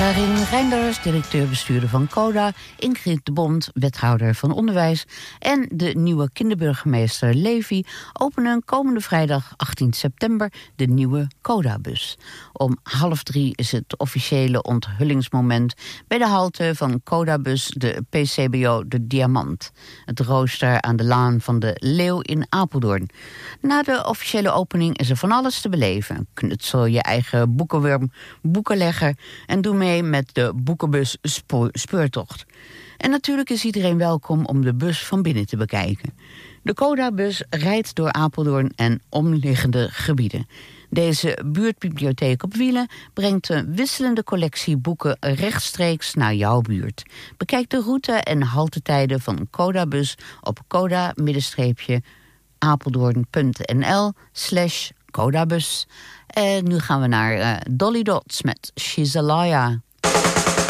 Karin Reinders, directeur-bestuurder van CODA, Ingrid de Bond, wethouder van onderwijs, en de nieuwe kinderburgemeester Levi openen komende vrijdag 18 september de nieuwe CODA-bus. Om 2:30 is het officiële onthullingsmoment bij de halte van CODA-bus de PCBO De Diamant, het rooster aan de Laan van de Leeuw in Apeldoorn. Na de officiële opening is er van alles te beleven. Knutsel je eigen boekenworm, boekenlegger en doe mee met de boekenbus speurtocht. En natuurlijk is iedereen welkom om de bus van binnen te bekijken. De CODA-bus rijdt door Apeldoorn en omliggende gebieden. Deze buurtbibliotheek op wielen brengt een wisselende collectie boeken rechtstreeks naar jouw buurt. Bekijk de route en haltetijden van CODA-bus op coda-apeldoorn.nl/CODA-bus. En nu gaan we naar Dolly Dots met She's a Liar.